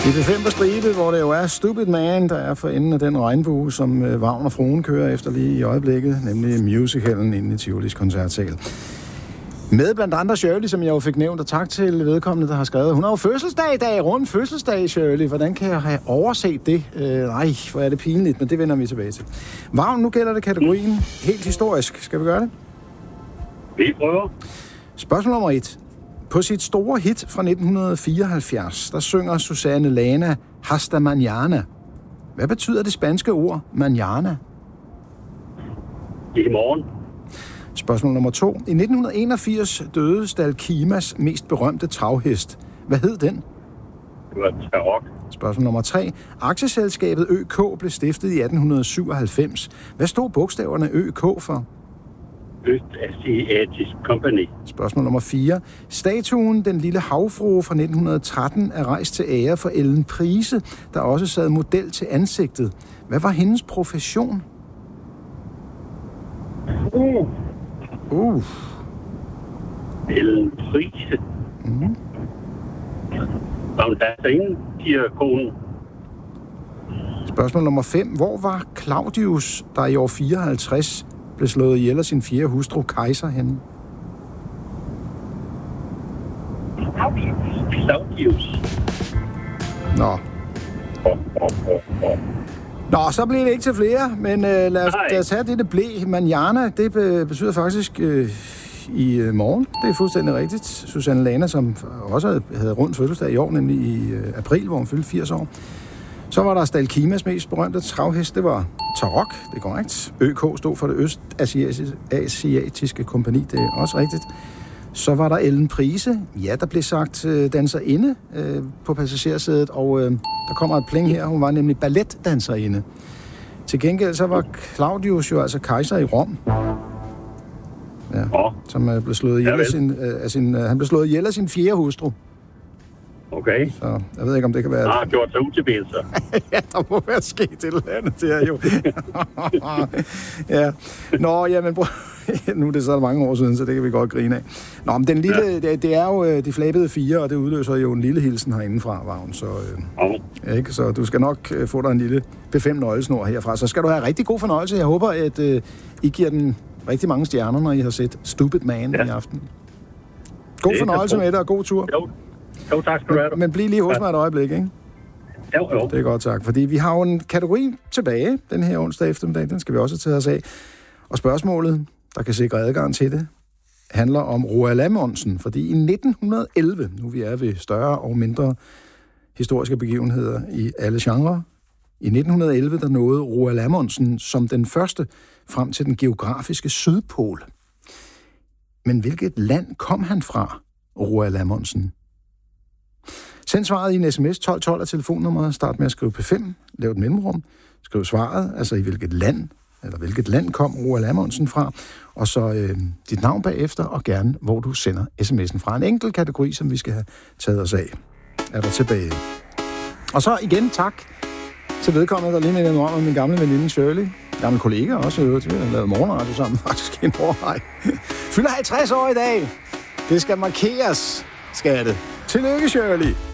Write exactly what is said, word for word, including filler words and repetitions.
I B fem på stribe, hvor det jo er Stupid Man, der er for enden af den regnbue, som øh, Vagn og Fruen kører efter lige i øjeblikket, nemlig musicalen inde i Tivolis koncertsal. Med blandt andre Shirley, som jeg jo fik nævnt, og tak til vedkommende, der har skrevet. Hun har jo fødselsdag i dag, rundt fødselsdag, Shirley. Hvordan kan jeg have overset det? Øh, nej, hvor er det pinligt, men det vender vi tilbage til. Vagn, nu gælder det kategorien helt historisk. Skal vi gøre det? Vi prøver. Spørgsmål nummer et. På sit store hit fra nitten fireoghalvfjerds, der synger Susanne Lana Hasta Mañana. Hvad betyder det spanske ord mañana? I morgen. Spørgsmål nummer to. I nitten enogfirs døde Stal Kimas mest berømte travhest. Hvad hed den? Det var Tarok. Spørgsmål nummer tre. Aktieselskabet Ø K blev stiftet i atten syvoghalvfems. Hvad stod bogstaverne Ø K for? Østasiatisk Company. Spørgsmål nummer fire. Statuen Den Lille Havfrue fra nitten tretten er rejst til ære for Ellen Prise, der også sad model til ansigtet. Hvad var hendes profession? Uh. Uh. Ellen Prise. Mm. Var hun der ingen, siger konen. Spørgsmål nummer fem. Hvor var Claudius, der i år fireoghalvtreds blev slået ihjel af sin fjerde hustru, Kejser, henne? Claudius. Nå. Nå, så bliver det ikke til flere, men øh, lad, os, lad os have det, det blev. Manjana, det be, betyder faktisk øh, i øh, morgen. Det er fuldstændig rigtigt. Susanne Lana, som også havde, havde rundt fødselsdag i år, nemlig i øh, april, hvor hun fyldte firs år. Så var der Stal Kimas mest berømte travhest, det var Tarok, det er korrekt. Ø K stod for det Østasiatiske Kompani, det er også rigtigt. Så var der Ellen Prise, ja, der blev sagt øh, danserinde øh, på passagersædet, og øh, der kommer et pling her, hun var nemlig balletdanserinde. Til gengæld så var Claudius jo altså kejser i Rom, ja, oh. som øh, blev slået ihjel af sin, øh, af sin, øh, han blev slået ihjel af sin fjerde hustru. Okay. Så jeg ved ikke, om det kan være... Han har gjort sig utilbid, så. Ja, der må være sket et eller andet der, jo. Ja. Nå, jamen, bror. Nu er det så mange år siden, så det kan vi godt grine af. Nå, men den lille, ja. det, det er jo de flabede fire, og det udløser jo en lille hilsen herindefra, Vagn. Så, øh, oh. ikke? Så du skal nok øh, få dig en lille B fem nøglesnor herfra. Så skal du have rigtig god fornøjelse. Jeg håber, at øh, I giver den rigtig mange stjerner, når I har set Stupid Man ja. i aften. God det fornøjelse med dig, og god tur. Jo. Jo, tak skal du have. Men, men bliv lige hos mig et øjeblik, ikke? Jo, jo. Det er godt, tak. Fordi vi har jo en kategori tilbage den her onsdag eftermiddag. Den skal vi også tage os af. Og spørgsmålet, der kan sikre adgang til det, handler om Roald Amundsen. Fordi i nitten elleve, nu vi er ved større og mindre historiske begivenheder i alle genrer, i nitten elleve, der nåede Roald Amundsen som den første frem til den geografiske sydpol. Men hvilket land kom han fra, Roald Amundsen? Send svaret i en sms tolv tolv af telefonnummeret. Start med at skrive P fem. Lav et mellemrum. Skriv svaret, altså i hvilket land, eller hvilket land kom Roald Amundsen fra. Og så øh, dit navn bagefter, og gerne, hvor du sender sms'en fra. En enkelt kategori, som vi skal have taget os af. Er der tilbage. Og så igen tak til vedkommende, der lige med den om min gamle veninde Shirley. Gamle kollega også, øvrigt. Vi har lavet morgenradio sammen faktisk en århej. Fylder halvtreds år i dag. Det skal markeres, skal det. Tillykke, Shirley.